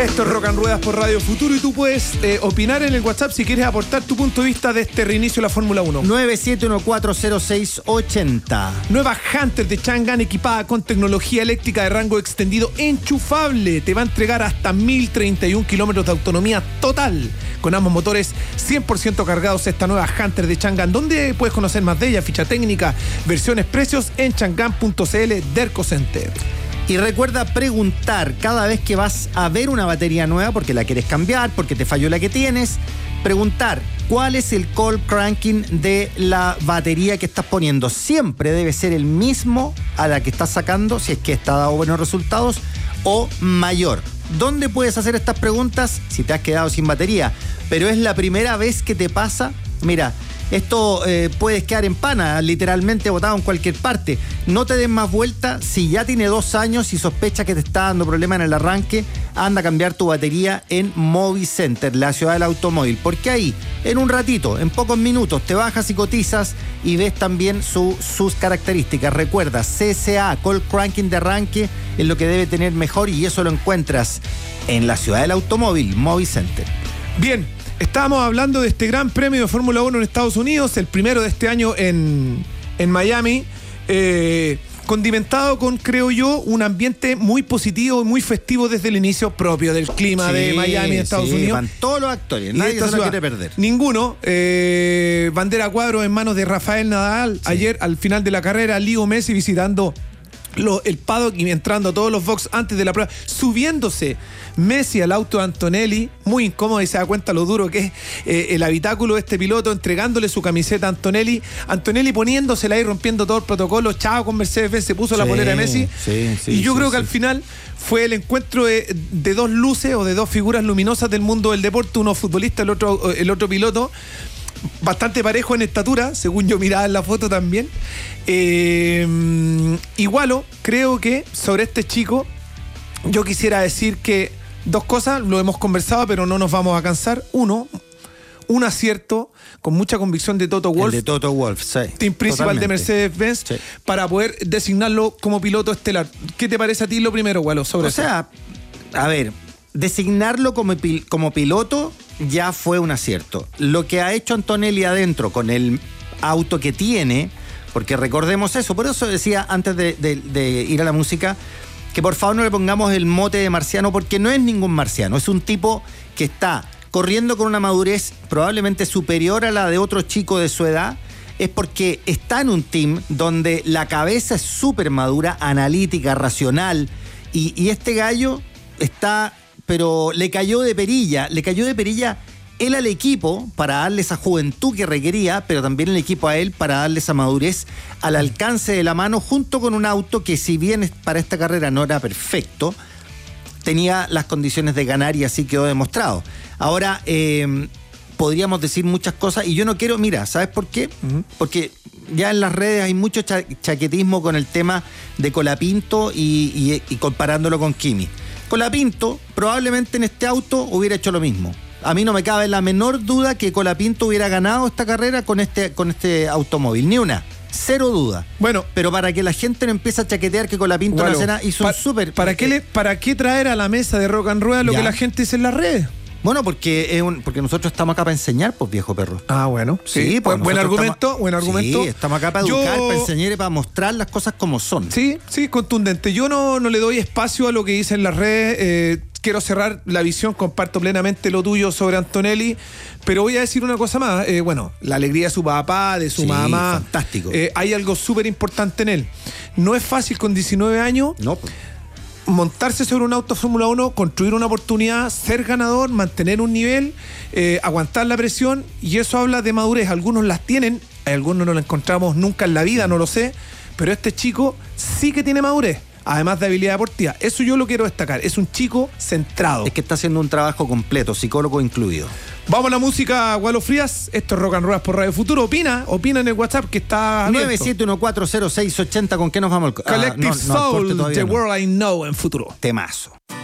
Esto es Rock and Ruedas por Radio Futuro y tú puedes opinar en el WhatsApp si quieres aportar tu punto de vista de este reinicio de la Fórmula 1. 97140680. Nueva Hunter de Chang'an equipada con tecnología eléctrica de rango extendido enchufable. Te va a entregar hasta 1031 kilómetros de autonomía total. Con ambos motores 100% cargados, esta nueva Hunter de Chang'an. ¿Dónde puedes conocer más de ella? Ficha técnica, versiones, precios en chang'an.cl Derco Center. Y recuerda preguntar cada vez que vas a ver una batería nueva porque la quieres cambiar, porque te falló la que tienes. Preguntar cuál es el cold cranking de la batería que estás poniendo. Siempre debe ser el mismo a la que estás sacando, si es que está dado buenos resultados, o mayor. ¿Dónde puedes hacer estas preguntas? Si te has quedado sin batería, pero es la primera vez que te pasa. Mira, esto puedes quedar en pana, literalmente botado en cualquier parte. No te des más vuelta. Si ya tiene 2 años y sospecha que te está dando problema en el arranque, anda a cambiar tu batería en Movicenter, la ciudad del automóvil. Porque ahí, en un ratito, en pocos minutos, te bajas y cotizas y ves también sus características. Recuerda, CCA, Cold Cranking de arranque, es lo que debe tener mejor y eso lo encuentras en la ciudad del automóvil, Movicenter. Bien. Estábamos hablando de este gran premio de Fórmula 1 en Estados Unidos, el primero de este año en Miami, condimentado con, creo yo, un ambiente muy positivo y muy festivo desde el inicio, propio del clima de Miami, de Estados Unidos. Van todos los actores, nadie se lo quiere perder. Ninguno. Bandera a cuadro en manos de Rafael Nadal. Sí. Ayer, al final de la carrera, Leo Messi visitando el paddock y entrando a todos los box antes de la prueba, subiéndose Messi al auto de Antonelli, muy incómodo, y se da cuenta lo duro que es el habitáculo de este piloto, entregándole su camiseta a Antonelli poniéndosela ahí, rompiendo todo el protocolo. Chao con Mercedes-Benz, se puso la polera de Messi. Y yo creo que al final fue el encuentro de dos luces o de dos figuras luminosas del mundo del deporte, uno futbolista, el otro piloto, bastante parejo en estatura, según yo miraba en la foto también. Igualo, creo que sobre este chico yo quisiera decir que 2 cosas, lo hemos conversado pero no nos vamos a cansar. Uno, un acierto con mucha convicción de Toto Wolff. El de Toto Wolff, sí. Team principal Totalmente. de Mercedes-Benz, sí, para poder designarlo como piloto estelar. ¿Qué te parece a ti lo primero, Gualo, sobre eso? O sea, a ver, designarlo como piloto ya fue un acierto. Lo que ha hecho Antonelli adentro con el auto que tiene, porque recordemos eso, por eso decía antes de ir a la música, que por favor no le pongamos el mote de marciano, porque no es ningún marciano, es un tipo que está corriendo con una madurez probablemente superior a la de otro chico de su edad. Es porque está en un team donde la cabeza es súper madura, analítica, racional, y este gallo está, pero le cayó de perilla él al equipo para darle esa juventud que requería, pero también el equipo a él para darle esa madurez al alcance de la mano, junto con un auto que, si bien para esta carrera no era perfecto, tenía las condiciones de ganar, y así quedó demostrado. Ahora, podríamos decir muchas cosas y yo no quiero, mira, ¿sabes por qué? Porque ya en las redes hay mucho chaquetismo con el tema de Colapinto y comparándolo con Kimi. Colapinto probablemente en este auto hubiera hecho lo mismo. A mí no me cabe la menor duda que Colapinto hubiera ganado esta carrera con este automóvil, ni una. 0 duda. Bueno, pero para que la gente no empiece a chaquetear que Colapinto en la escena hizo un súper... ¿Para qué traer a la mesa de Rock and Rueda lo que la gente dice en las redes? Bueno, porque nosotros estamos acá para enseñar, pues, viejo perro. Ah, bueno. Sí, pues buen argumento. Sí, estamos acá para educar, para enseñar y para mostrar las cosas como son. Sí, contundente. Yo no le doy espacio a lo que dicen las redes. Quiero cerrar la visión, comparto plenamente lo tuyo sobre Antonelli, pero voy a decir una cosa más. La alegría de su papá, de su mamá. Fantástico. Hay algo súper importante en él. No es fácil con 19 años. No, pues, montarse sobre un auto Fórmula 1, construir una oportunidad, ser ganador, mantener un nivel, aguantar la presión, y eso habla de madurez. Algunos las tienen, algunos no la encontramos nunca en la vida, no lo sé, pero este chico sí que tiene madurez, además de habilidad deportiva. Eso yo lo quiero destacar, es un chico centrado. Es que está haciendo un trabajo completo, psicólogo incluido. Vamos a la música, Gualo Frías. Esto es Rock and Ruedas por Radio Futuro. Opina en el WhatsApp que está abierto. 97140680. ¿Con qué nos vamos? Collective Soul, The World I Know en Futuro. Temazo.